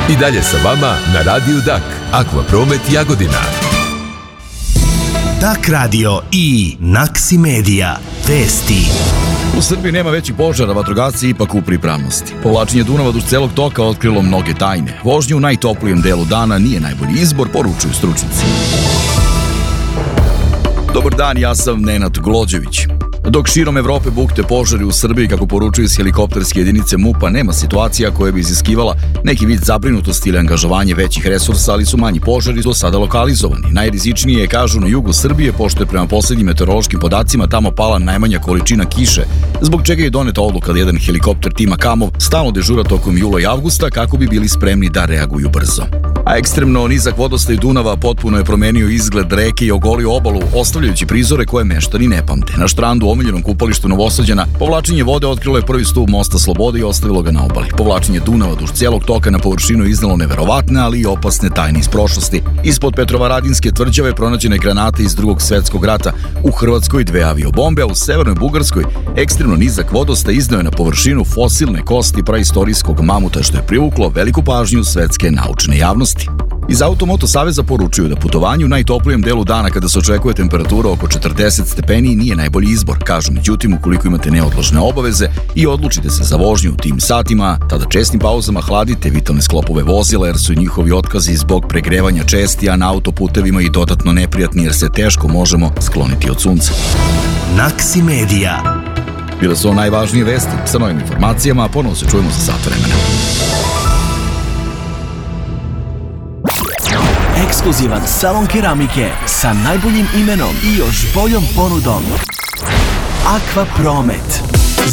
I dalje sa vama na Radiju Dak, Akvapromet Jagodina. Dak radio i Naksi Medija. Vesti. U Srbiji nema većih požara, vatrogasci ipak u pripravnosti. Povlačenje Dunava duž celog toka otkrilo mnoge tajne. Vožnje u najtoplijem delu dana nije najbolji izbor, poručuju stručnjaci. Dobar dan, ja sam Nenad Glođević. Dok širom Evrope bukte požari u Srbiji, kako poručuju iz helikopterske jedinice MUP-a, nema situacija koja bi iziskivala neki vid zabrinutosti ili angažovanje većih resursa, ali su manji požari do sada lokalizovani. Najrizičnije je, kažu, na jugu Srbije, pošto je prema poslednjim meteorološkim podacima tamo pala najmanja količina kiše, zbog čega je doneta odluka da jedan helikopter tima Kamov stalno dežura tokom jula i avgusta kako bi bili spremni da reaguju brzo. A ekstremno nizak vodostaj Dunava potpuno je promenio izgled reke i ogolio obalu, ostavljajući prizore koje meštani ne pamte. Na štrandu u omiljenom kupalištu Novosađana povlačenje vode otkrilo je prvi stub mosta Slobode i ostavilo ga na obali. Povlačenje Dunava duž cijelog toka na površinu je iznalo neverovatne, ali i opasne tajne iz prošlosti. Ispod Petrovaradinske tvrđave pronađene granate iz Drugog svetskog rata, u Hrvatskoj 2 aviobombe, a u severnoj Bugarskoj ekstremno nizak vodostaj izneo je na površinu fosilne kosti praistorijskog mamuta, što je privuklo veliku pažnju svetske naučne javnosti. Iz Automoto saveza poručuju da putovanje u najtoplijem delu dana, kada se očekuje temperatura oko 40 stepeni, nije najbolji izbor. Kažu, međutim, ukoliko imate neodložne obaveze i odlučite se za vožnju u tim satima, tada čestim pauzama hladite vitalne sklopove vozila, jer su njihovi otkazi zbog pregrevanja česti, a na autoputevima i dodatno neprijatni, jer se teško možemo skloniti od sunca. Naksi Medija. Bile su najvažnije vesti. Sa novim informacijama ponovo se čujemo za sat vremena. Ekskluzivan salon keramike sa najboljim imenom i još boljom ponudom. Akvapromet.